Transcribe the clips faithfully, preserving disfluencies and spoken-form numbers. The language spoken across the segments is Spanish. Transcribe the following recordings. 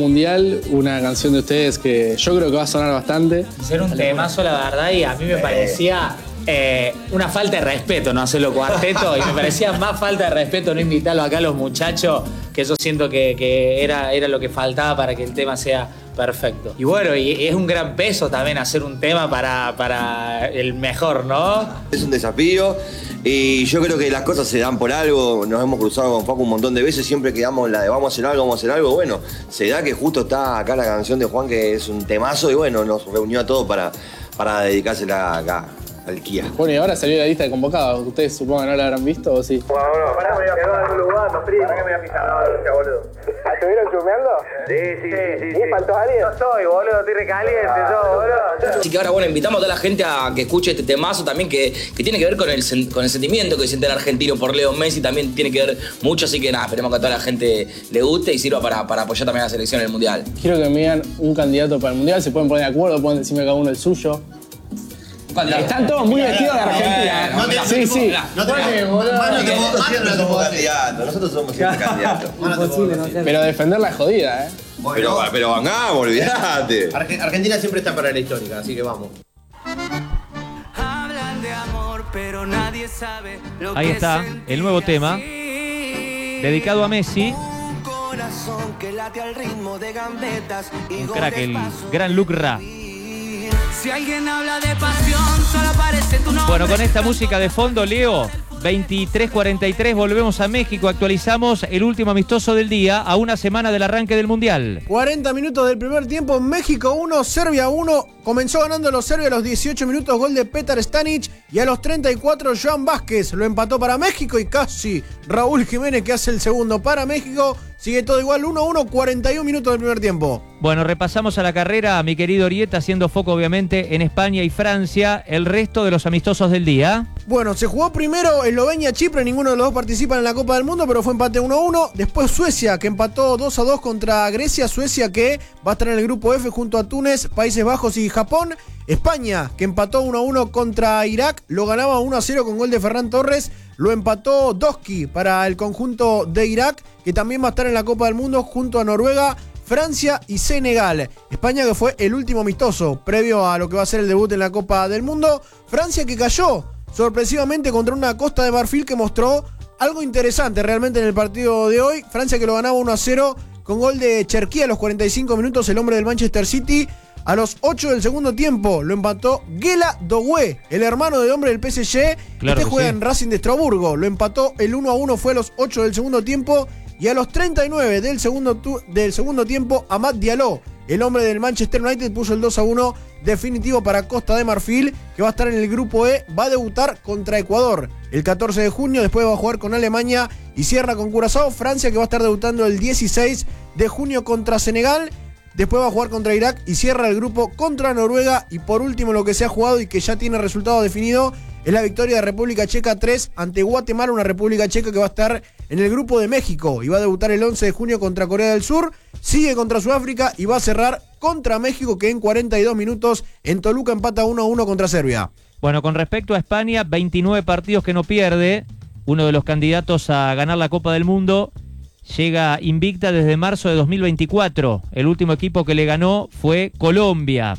mundial, una canción de ustedes que yo creo que va a sonar bastante. Ser un temazo, la verdad, y a mí me parecía eh, una falta de respeto no hacerlo cuarteto, y me parecía más falta de respeto no invitarlo acá a los muchachos, que yo siento que, que era, era lo que faltaba para que el tema sea perfecto. Y bueno, y es un gran peso también hacer un tema para, para el mejor, ¿no? Es un desafío y yo creo que las cosas se dan por algo. Nos hemos cruzado con Facu un montón de veces, siempre que damos la de vamos a hacer algo, vamos a hacer algo. Bueno, se da que justo está acá la canción de Juan, que es un temazo, y bueno, nos reunió a todos para, para dedicársela acá al Kia. Bueno, y ahora salió la lista de convocados. ¿Ustedes supongo que no la habrán visto o sí? Bueno, bueno, pará, me voy a fijar en un lugar, no frío. ¿Para qué me voy a fijar? No, no sea boludo. ¿Estuvieron chumeando? Sí, sí, sí, sí. ¿Y faltó alguien? Yo soy, boludo, estoy recaliente, yo, boludo. Así que ahora, bueno, invitamos a toda la gente a que escuche este temazo también, que, que tiene que ver con el, con el sentimiento que siente el argentino por Leo Messi, también tiene que ver mucho, así que nada, esperemos que a toda la gente le guste y sirva para, para apoyar también a la selección en el Mundial. Quiero que me digan un candidato para el Mundial, se pueden poner de acuerdo, pueden decirme cada uno el suyo. Están todos muy vestidos de Argentina. No, no, sí, sí. No te somos candidatos, nosotros somos siempre candidatos. Pero defenderla es jodida, ¿eh? Pero, pero vengamos, olvidate. Argentina siempre está para la histórica, así que vamos. Ahí está, el nuevo tema, dedicado a Messi. Un crack, el gran Luke Ra. Si alguien habla de pasión, solo aparece tu nombre. Bueno, con esta música de fondo, Leo, veintitrés cuarenta y tres, volvemos a México, actualizamos el último amistoso del día a una semana del arranque del Mundial. cuarenta minutos del primer tiempo, México uno, Serbia uno. Comenzó ganando los serbios a los dieciocho minutos, gol de Petar Stanic, y a los treinta y cuatro Joan Vázquez lo empató para México, y casi Raúl Jiménez que hace el segundo para México. Sigue todo igual, uno a uno, cuarenta y un minutos del primer tiempo. Bueno, repasamos a la carrera, mi querido Orieta, haciendo foco obviamente en España y Francia, el resto de los amistosos del día. Bueno, se jugó primero Eslovenia-Chipre, ninguno de los dos participan en la Copa del Mundo, pero fue empate uno a uno. Después Suecia, que empató dos a dos contra Grecia, Suecia que va a estar en el grupo F junto a Túnez, Países Bajos y Japón. España, que empató uno a uno contra Irak, lo ganaba uno a cero con gol de Ferran Torres, lo empató Doski para el conjunto de Irak, que también va a estar en la Copa del Mundo junto a Noruega, Francia y Senegal. España, que fue el último amistoso previo a lo que va a ser el debut en la Copa del Mundo. Francia, que cayó sorpresivamente contra una Costa de Marfil que mostró algo interesante realmente en el partido de hoy. Francia, que lo ganaba uno a cero con gol de Cherki a los cuarenta y cinco minutos, el hombre del Manchester City. A los ocho del segundo tiempo lo empató Gela Doué, el hermano del hombre del P S G. Claro este juega sí. en Racing de Estrasburgo. Lo empató el uno a uno, fue a los ocho del segundo tiempo. Y a los treinta y nueve del segundo, tu- del segundo tiempo, Amad Diallo, el hombre del Manchester United, puso el dos a uno definitivo para Costa de Marfil, que va a estar en el grupo E. Va a debutar contra Ecuador el catorce de junio, después va a jugar con Alemania y cierra con Curazao. Francia, que va a estar debutando el dieciséis de junio contra Senegal. Después va a jugar contra Irak y cierra el grupo contra Noruega. Y por último, lo que se ha jugado y que ya tiene resultado definido es la victoria de República Checa tres ante Guatemala, una República Checa que va a estar en el grupo de México y va a debutar el once de junio contra Corea del Sur, sigue contra Sudáfrica y va a cerrar contra México, que en cuarenta y dos minutos en Toluca empata uno a uno contra Serbia. Bueno, con respecto a España, veintinueve partidos que no pierde, uno de los candidatos a ganar la Copa del Mundo. Llega invicta desde marzo de dos mil veinticuatro. El último equipo que le ganó fue Colombia.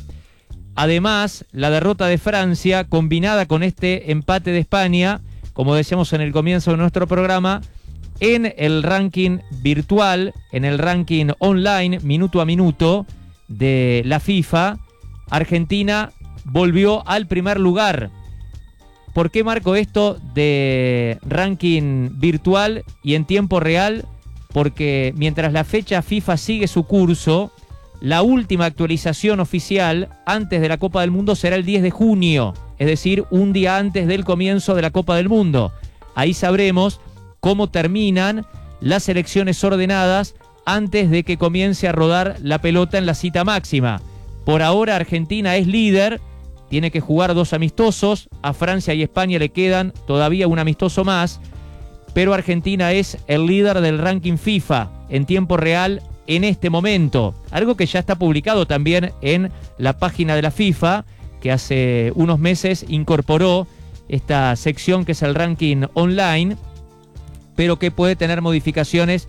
Además, la derrota de Francia, combinada con este empate de España, como decíamos en el comienzo de nuestro programa, en el ranking virtual, en el ranking online, minuto a minuto, de la FIFA, Argentina volvió al primer lugar. ¿Por qué marco esto de ranking virtual y en tiempo real? Porque mientras la fecha FIFA sigue su curso, la última actualización oficial antes de la Copa del Mundo será el diez de junio, es decir, un día antes del comienzo de la Copa del Mundo. Ahí sabremos cómo terminan las selecciones ordenadas antes de que comience a rodar la pelota en la cita máxima. Por ahora Argentina es líder, tiene que jugar dos amistosos, a Francia y España le quedan todavía un amistoso más, pero Argentina es el líder del ranking FIFA en tiempo real en este momento. Algo que ya está publicado también en la página de la FIFA, que hace unos meses incorporó esta sección que es el ranking online, pero que puede tener modificaciones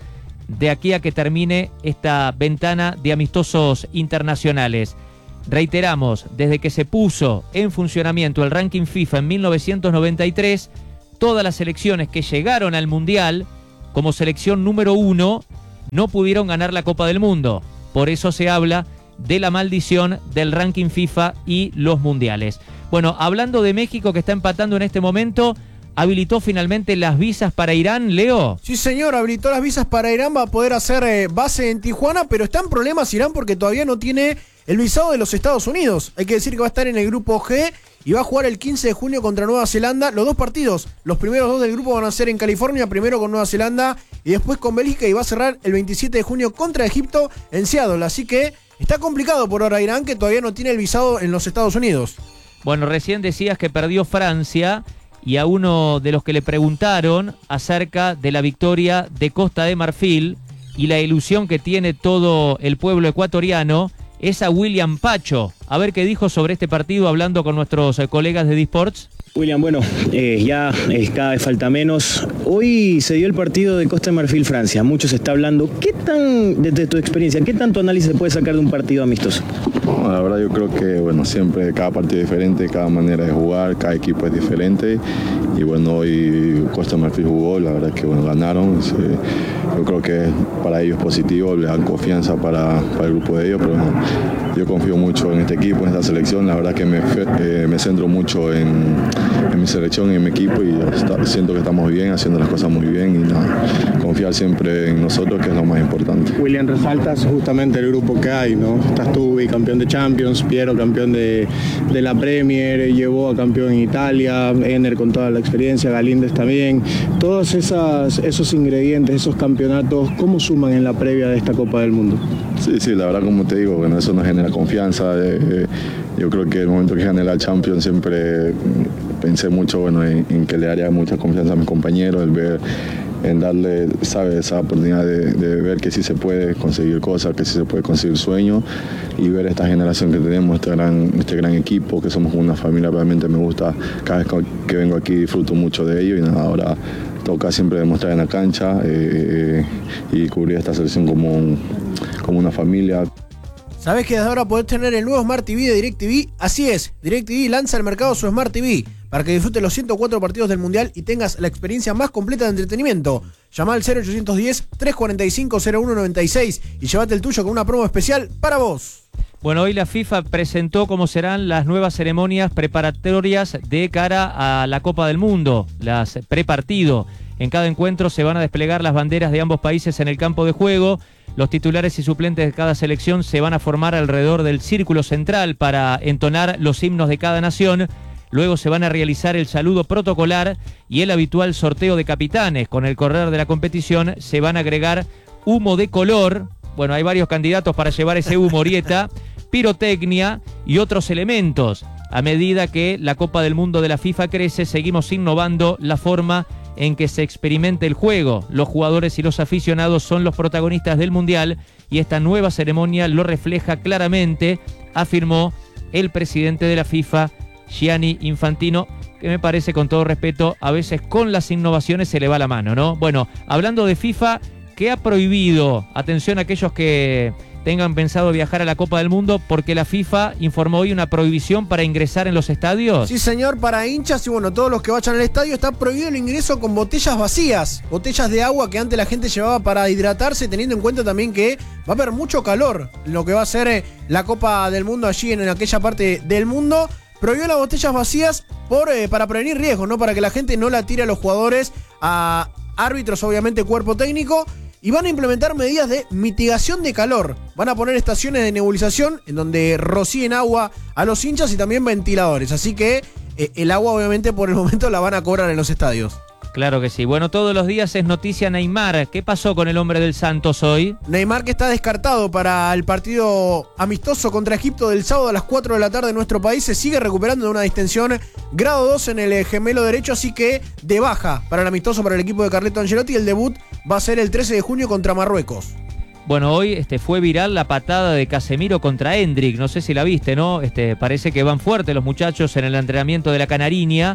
de aquí a que termine esta ventana de amistosos internacionales. Reiteramos, desde que se puso en funcionamiento el ranking FIFA en mil novecientos noventa y tres, todas las selecciones que llegaron al Mundial como selección número uno no pudieron ganar la Copa del Mundo. Por eso se habla de la maldición del ranking FIFA y los mundiales. Bueno, hablando de México, que está empatando en este momento, ¿habilitó finalmente las visas para Irán, Leo? Sí, señor, habilitó las visas para Irán, va a poder hacer eh, base en Tijuana, pero está en problemas Irán porque todavía no tiene el visado de los Estados Unidos. Hay que decir que va a estar en el grupo G y va a jugar el quince de junio contra Nueva Zelanda. Los dos partidos, los primeros dos del grupo van a ser en California, primero con Nueva Zelanda y después con Bélgica, y va a cerrar el veintisiete de junio contra Egipto en Seattle. Así que está complicado por ahora Irán, que todavía no tiene el visado en los Estados Unidos. Bueno, recién decías que perdió Francia, y a uno de los que le preguntaron acerca de la victoria de Costa de Marfil y la ilusión que tiene todo el pueblo ecuatoriano es a William Pacho. A ver qué dijo sobre este partido hablando con nuestros eh, colegas de D-Sports. William, bueno, eh, ya eh, cada vez falta menos. Hoy se dio el partido de Costa de Marfil-Francia. Mucho se está hablando. ¿Qué tan, desde tu experiencia, qué tanto análisis se puede sacar de un partido amistoso? No, la verdad yo creo que, bueno, siempre cada partido es diferente, cada manera de jugar, cada equipo es diferente. Y bueno, hoy Costa de Marfil jugó, la verdad que, bueno, ganaron. Sí, yo creo que para ellos es positivo, le dan confianza para, para el grupo de ellos, pero bueno, yo confío mucho en este equipo, en esta selección. La verdad que me, eh, me centro mucho en, en mi selección, en mi equipo, y está, siento que estamos bien, haciendo las cosas muy bien, y nada, confiar siempre en nosotros, que es lo más importante. William, resaltas justamente el grupo que hay, ¿no? Estás tú, campeón de Champions, Piero, campeón de, de la Premier, llevó a campeón en Italia, Ener con toda la experiencia, Galíndez también. Todos esas, esos ingredientes, esos campeonatos, ¿cómo suman en la previa de esta Copa del Mundo? Sí, sí, la verdad, como te digo, bueno, eso nos genera confianza. Eh, eh, yo creo que el momento que gané la Champions siempre pensé mucho, bueno, en, en que le daría mucha confianza a mis compañeros, el ver, en darle, ¿sabes?, esa oportunidad de, de ver que sí se puede conseguir cosas, que sí se puede conseguir sueños, y ver esta generación que tenemos, este gran, este gran equipo, que somos una familia. Realmente me gusta, cada vez que vengo aquí disfruto mucho de ello, y nada, ahora toca siempre demostrar en la cancha eh, y cubrir esta selección como, un, como una familia. ¿Sabés que desde ahora podés tener el nuevo Smart T V de DirecTV? Así es, DirecTV lanza al mercado su Smart T V para que disfrutes los ciento cuatro partidos del Mundial y tengas la experiencia más completa de entretenimiento. Llama al cero ochocientos diez, trescientos cuarenta y cinco, cero uno noventa y seis y llévate el tuyo con una promo especial para vos. Bueno, hoy la FIFA presentó cómo serán las nuevas ceremonias preparatorias de cara a la Copa del Mundo, las prepartido. En cada encuentro se van a desplegar las banderas de ambos países en el campo de juego. Los titulares y suplentes de cada selección se van a formar alrededor del círculo central para entonar los himnos de cada nación. Luego se van a realizar el saludo protocolar y el habitual sorteo de capitanes. Con el correr de la competición se van a agregar humo de color. Bueno, hay varios candidatos para llevar ese humo, Orieta, pirotecnia y otros elementos. A medida que la Copa del Mundo de la FIFA crece, seguimos innovando la forma en que se experimente el juego. Los jugadores y los aficionados son los protagonistas del Mundial y esta nueva ceremonia lo refleja claramente, afirmó el presidente de la FIFA, Gianni Infantino, que me parece, con todo respeto, a veces con las innovaciones se le va la mano, ¿no? Bueno, hablando de FIFA, ¿qué ha prohibido? Atención a aquellos que tengan pensado viajar a la Copa del Mundo, porque la FIFA informó hoy una prohibición para ingresar en los estadios. Sí, señor, para hinchas y bueno, todos los que vayan al estadio está prohibido el ingreso con botellas vacías, botellas de agua que antes la gente llevaba para hidratarse, teniendo en cuenta también que va a haber mucho calor, lo que va a ser eh, la Copa del Mundo allí en, en aquella parte del mundo. Prohibió las botellas vacías por, eh, para prevenir riesgos, ¿no? Para que la gente no la tire a los jugadores, a árbitros, obviamente, cuerpo técnico. Y van a implementar medidas de mitigación de calor. Van a poner estaciones de nebulización en donde rocíen agua a los hinchas y también ventiladores. Así que eh, el agua, obviamente, por el momento la van a cobrar en los estadios. Claro que sí. Bueno, todos los días es noticia Neymar. ¿Qué pasó con el hombre del Santos hoy? Neymar, que está descartado para el partido amistoso contra Egipto del sábado a las cuatro de la tarde en nuestro país, se sigue recuperando de una distensión grado dos en el gemelo derecho, así que de baja para el amistoso para el equipo de Carleto Ancelotti. El debut va a ser el trece de junio contra Marruecos. Bueno, hoy este, fue viral la patada de Casemiro contra Hendrik. No sé si la viste, ¿no? Este, parece que van fuertes los muchachos en el entrenamiento de la Canariña.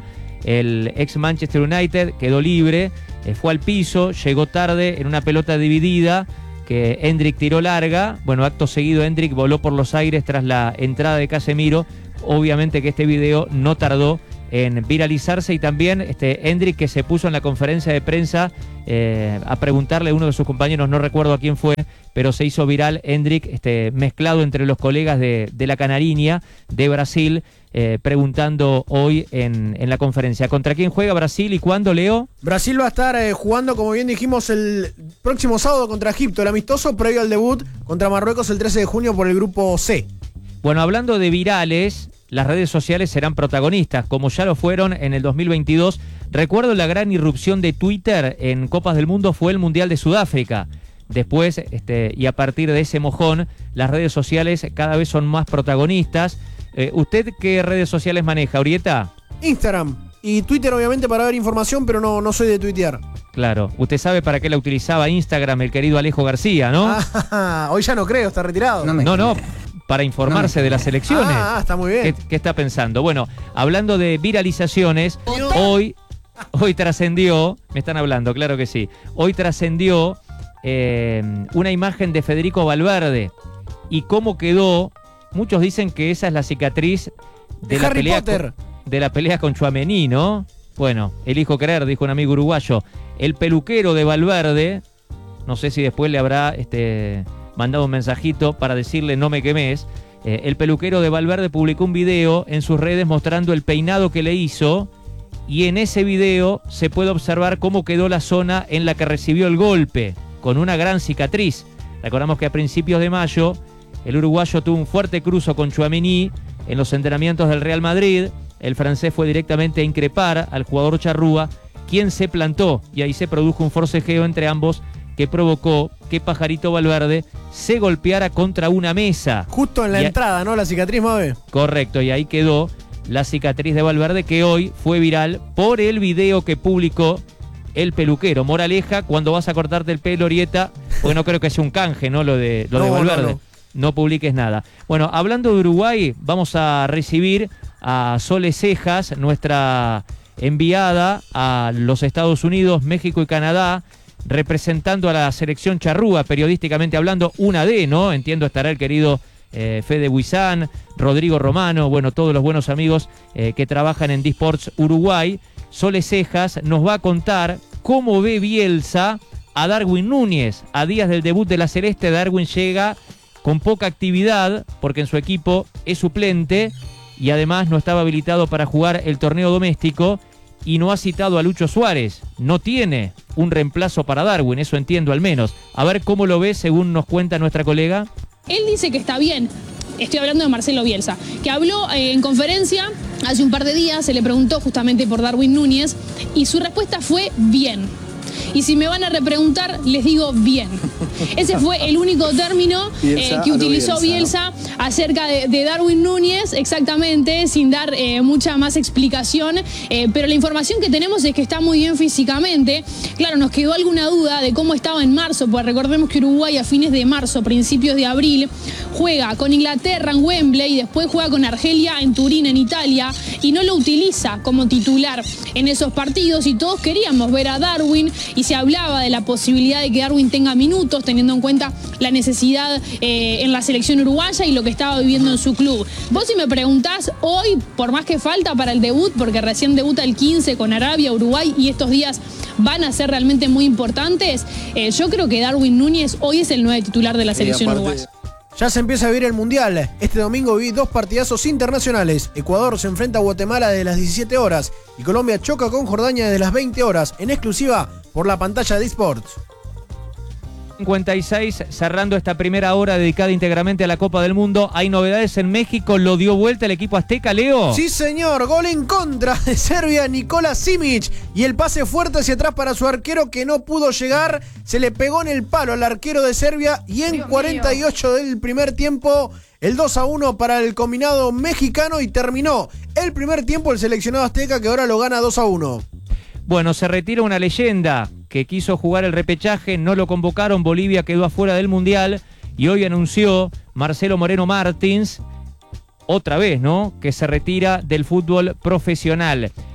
el ex Manchester United, quedó libre, eh, fue al piso, llegó tarde en una pelota dividida que Endrick tiró larga. Bueno, acto seguido Endrick voló por los aires tras la entrada de Casemiro. Obviamente que este video no tardó en viralizarse, y también este Endrick, que se puso en la conferencia de prensa eh, a preguntarle a uno de sus compañeros, no recuerdo a quién fue, pero se hizo viral Endrick este, mezclado entre los colegas de, de la Canariña de Brasil, eh, preguntando hoy en, en la conferencia. ¿Contra quién juega Brasil y cuándo, Leo? Brasil va a estar eh, jugando, como bien dijimos, el próximo sábado contra Egipto, el amistoso previo al debut contra Marruecos el trece de junio por el grupo C. Bueno, hablando de virales, las redes sociales serán protagonistas, como ya lo fueron en el dos mil veintidós. Recuerdo la gran irrupción de Twitter en Copas del Mundo fue el Mundial de Sudáfrica. Después, este, y a partir de ese mojón, las redes sociales cada vez son más protagonistas. Eh, ¿Usted qué redes sociales maneja, Orieta? Instagram y Twitter, obviamente, para ver información, pero no, no soy de tuitear. Claro, usted sabe para qué la utilizaba Instagram el querido Alejo García, ¿no? Ah, hoy ya no creo, está retirado. No, no, no, para informarse no de las elecciones. Ah, está muy bien. ¿Qué, qué está pensando? Bueno, hablando de viralizaciones, hoy, hoy trascendió, me están hablando, claro que sí, hoy trascendió eh, una imagen de Federico Valverde, y cómo quedó. Muchos dicen que esa es la cicatriz de, de la Harry pelea Potter. Con, de la pelea con Tchouaméni, ¿no? Bueno, elijo creer, dijo un amigo uruguayo. El peluquero de Valverde, no sé si después le habrá este, mandado un mensajito para decirle no me quemes. Eh, el peluquero de Valverde publicó un video en sus redes mostrando el peinado que le hizo, y en ese video se puede observar cómo quedó la zona en la que recibió el golpe, con una gran cicatriz. Recordamos que a principios de mayo el uruguayo tuvo un fuerte cruzo con Tchouaméni en los entrenamientos del Real Madrid. El francés fue directamente a increpar al jugador charrúa, quien se plantó, y ahí se produjo un forcejeo entre ambos que provocó que Pajarito Valverde se golpeara contra una mesa. Justo en la y entrada, ¿no? La cicatriz, Mabe. Correcto, y ahí quedó la cicatriz de Valverde, que hoy fue viral por el video que publicó el peluquero. Moraleja, cuando vas a cortarte el pelo, Orieta, porque no creo que sea un canje, ¿no? Lo de, lo no, de Valverde. No, no. No publiques nada. Bueno, hablando de Uruguay, vamos a recibir a Sole Cejas, nuestra enviada a los Estados Unidos, México y Canadá, representando a la selección charrúa, periodísticamente hablando, una D, ¿no? Entiendo estará el querido eh, Fede Huizán, Rodrigo Romano, bueno, todos los buenos amigos eh, que trabajan en D-Sports Uruguay. Sole Cejas nos va a contar cómo ve Bielsa a Darwin Núñez. A días del debut de la Celeste, Darwin llega con poca actividad porque en su equipo es suplente y además no estaba habilitado para jugar el torneo doméstico, y no ha citado a Lucho Suárez. No tiene un reemplazo para Darwin, eso entiendo al menos. A ver cómo lo ve según nos cuenta nuestra colega. Él dice que está bien. Estoy hablando de Marcelo Bielsa, que habló eh, en conferencia hace un par de días, se le preguntó justamente por Darwin Núñez y su respuesta fue bien. Y si me van a repreguntar, les digo bien. Ese fue el único término eh, que utilizó Bielsa, Bielsa acerca de, de Darwin Núñez, exactamente, sin dar eh, mucha más explicación. Eh, pero la información que tenemos es que está muy bien físicamente. Claro, nos quedó alguna duda de cómo estaba en marzo, pues recordemos que Uruguay a fines de marzo, principios de abril, juega con Inglaterra en Wembley y después juega con Argelia en Turín, en Italia, y no lo utiliza como titular en esos partidos, y todos queríamos ver a Darwin, y se hablaba de la posibilidad de que Darwin tenga minutos, teniendo en cuenta la necesidad eh, en la selección uruguaya y lo que estaba viviendo en su club. Vos, si me preguntás hoy, por más que falta para el debut, porque recién debuta el quince con Arabia, Uruguay, y estos días van a ser realmente muy importantes, eh, yo creo que Darwin Núñez hoy es el nuevo titular de la selección uruguaya. Ya se empieza a vivir el Mundial. Este domingo vi dos partidazos internacionales. Ecuador se enfrenta a Guatemala desde las diecisiete horas y Colombia choca con Jordania desde las veinte horas, en exclusiva por la pantalla de eSports. cincuenta y seis, cerrando esta primera hora dedicada íntegramente a la Copa del Mundo. Hay novedades en México, lo dio vuelta el equipo azteca, Leo. Sí, señor, gol en contra de Serbia, Nikola Simic, y el pase fuerte hacia atrás para su arquero que no pudo llegar, se le pegó en el palo al arquero de Serbia, y en Dios cuarenta y ocho mío. Del primer tiempo, el dos a uno para el combinado mexicano, y terminó el primer tiempo el seleccionado azteca, que ahora lo gana dos a uno. Bueno, se retira una leyenda que quiso jugar el repechaje, no lo convocaron, Bolivia quedó afuera del Mundial, y hoy anunció Marcelo Moreno Martins, otra vez, ¿no?, que se retira del fútbol profesional.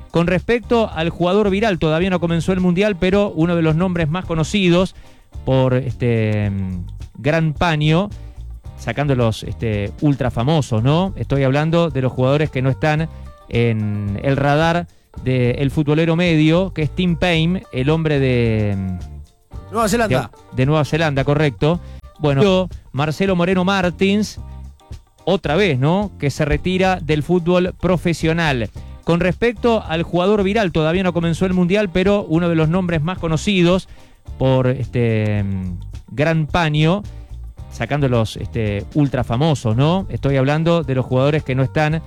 Con respecto al jugador viral, todavía no comenzó el Mundial, pero uno de los nombres más conocidos por este gran paño, sacando los este, ultra famosos, ¿no? Estoy hablando de los jugadores que no están en el radar del futbolero medio, que es Tim Payne, el hombre de Nueva Zelanda. De, de Nueva Zelanda, correcto. Bueno, Marcelo Moreno Martins, otra vez, ¿no? Que se retira del fútbol profesional. Con respecto al jugador viral, todavía no comenzó el Mundial, pero uno de los nombres más conocidos por este gran paño, sacando los este, ultra famosos, ¿no? Estoy hablando de los jugadores que no están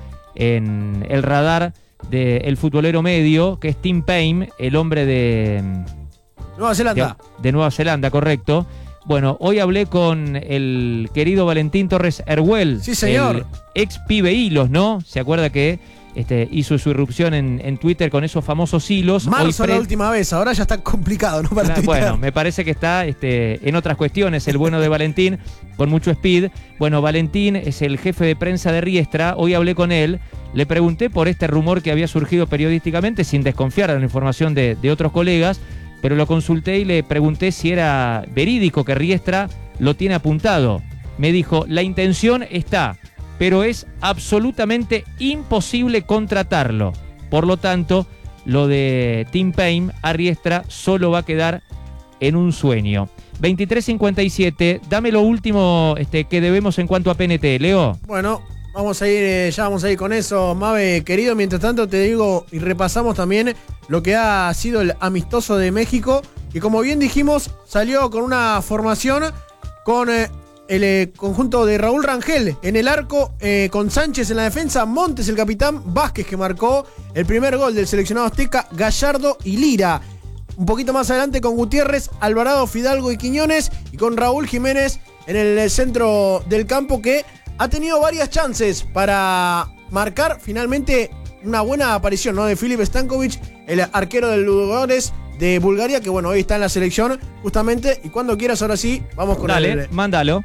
en el radar del futbolero medio, que es Tim Payne, el hombre de Nueva Zelanda. De, de Nueva Zelanda, correcto. Bueno, hoy hablé con el querido Valentín Torres Erhuel. Sí, señor. El ex pibe hilos, ¿no? ¿Se acuerda que este, hizo su irrupción en, en Twitter con esos famosos hilos? Marzo hoy pre... la última vez, ahora ya está complicado, ¿no? Para Claro, bueno, me parece que está este, en otras cuestiones el bueno de Valentín, con mucho speed. Bueno, Valentín es el jefe de prensa de Riestra. Hoy hablé con él. Le pregunté por este rumor que había surgido periodísticamente, sin desconfiar de la información de, de otros colegas, pero lo consulté y le pregunté si era verídico que Riestra lo tiene apuntado. Me dijo, la intención está, pero es absolutamente imposible contratarlo. Por lo tanto, lo de Tim Payne a Riestra solo va a quedar en un sueño. veintitrés cincuenta y siete, dame lo último este, que debemos en cuanto a P N T, Leo. Bueno, vamos a ir, eh, ya vamos a ir con eso, Mabe, querido. Mientras tanto te digo y repasamos también lo que ha sido el amistoso de México, que como bien dijimos, salió con una formación con eh, el eh, conjunto de Raúl Rangel en el arco, eh, con Sánchez en la defensa, Montes el capitán, Vázquez que marcó el primer gol del seleccionado azteca, Gallardo y Lira. Un poquito más adelante con Gutiérrez, Alvarado, Fidalgo y Quiñones, y con Raúl Jiménez en el centro del campo, que ha tenido varias chances para marcar finalmente una buena aparición, ¿no? De Filip Stankovic, el arquero del Ludogorets de Bulgaria, que bueno, hoy está en la selección justamente. Y cuando quieras, ahora sí, vamos con Dale, el... mándalo.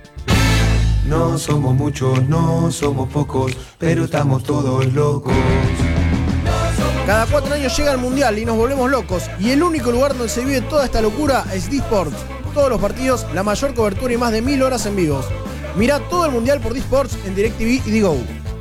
No somos muchos, no somos pocos, pero estamos todos locos. Cada cuatro años llega el Mundial y nos volvemos locos. Y el único lugar donde se vive toda esta locura es D-Sport. Todos los partidos, la mayor cobertura y más de mil horas en vivos. Mirá todo el Mundial por D-Sports en DirecTV y Digo.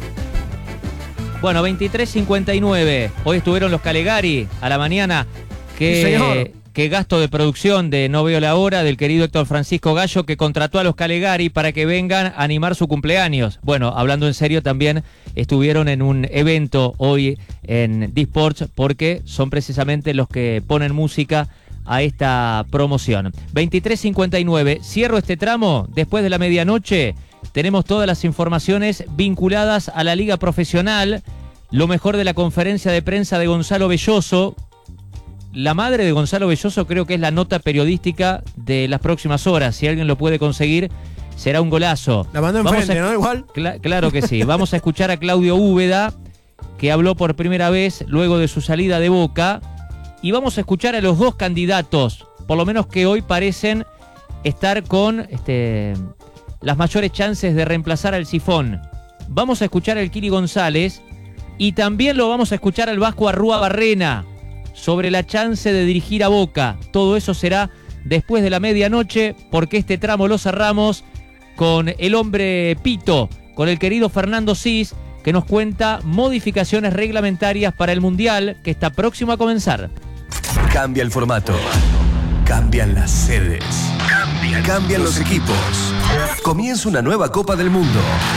Bueno, veintitrés cincuenta y nueve. Hoy estuvieron los Calegari a la mañana. Sí, señor. Qué, qué gasto de producción de No Veo la Hora del querido Héctor Francisco Gallo, que contrató a los Calegari para que vengan a animar su cumpleaños. Bueno, hablando en serio, también estuvieron en un evento hoy en D-Sports, porque son precisamente los que ponen música a esta promoción. veintitrés cincuenta y nueve. Cierro este tramo. Después de la medianoche tenemos todas las informaciones vinculadas a la Liga Profesional, lo mejor de la conferencia de prensa de Gonzalo Belloso. La madre de Gonzalo Belloso creo que es la nota periodística de las próximas horas. Si alguien lo puede conseguir, será un golazo. La mandó enfrente, ¿no? Igual. Cla- claro que sí. Vamos a escuchar a Claudio Úbeda, que habló por primera vez luego de su salida de Boca. Y vamos a escuchar a los dos candidatos, por lo menos que hoy parecen estar con este, las mayores chances de reemplazar al Sifón. Vamos a escuchar al Kili González y también lo vamos a escuchar al Vasco Arrúa Barrena sobre la chance de dirigir a Boca. Todo eso será después de la medianoche, porque este tramo lo cerramos con el hombre Pito, con el querido Fernando Cis, que nos cuenta modificaciones reglamentarias para el Mundial que está próximo a comenzar. Cambia el formato, cambian las sedes, cambian, cambian los equipos. Comienza una nueva Copa del Mundo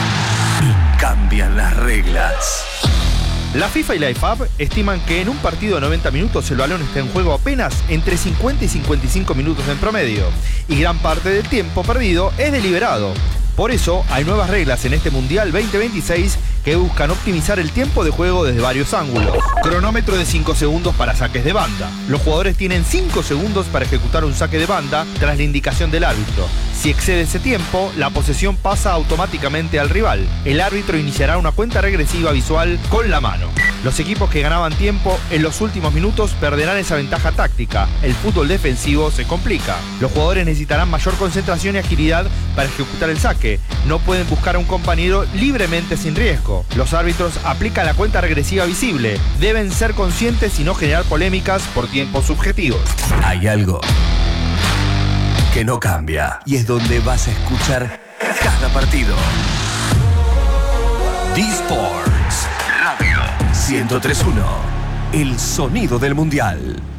y cambian las reglas. La FIFA y la I F A B estiman que en un partido de noventa minutos el balón está en juego apenas entre cincuenta y cincuenta y cinco minutos en promedio, y gran parte del tiempo perdido es deliberado. Por eso hay nuevas reglas en este Mundial veinte veintiséis que buscan optimizar el tiempo de juego desde varios ángulos. Cronómetro de cinco segundos para saques de banda. Los jugadores tienen cinco segundos para ejecutar un saque de banda tras la indicación del árbitro. Si excede ese tiempo, la posesión pasa automáticamente al rival. El árbitro iniciará una cuenta regresiva visual con la mano. Los equipos que ganaban tiempo en los últimos minutos perderán esa ventaja táctica. El fútbol defensivo se complica. Los jugadores necesitarán mayor concentración y agilidad para ejecutar el saque. No pueden buscar a un compañero libremente sin riesgo. Los árbitros aplican la cuenta regresiva visible. Deben ser conscientes y no generar polémicas por tiempos subjetivos. Hay algo que no cambia y es donde vas a escuchar cada partido. D-Sports Radio ciento tres punto uno, el sonido del mundial.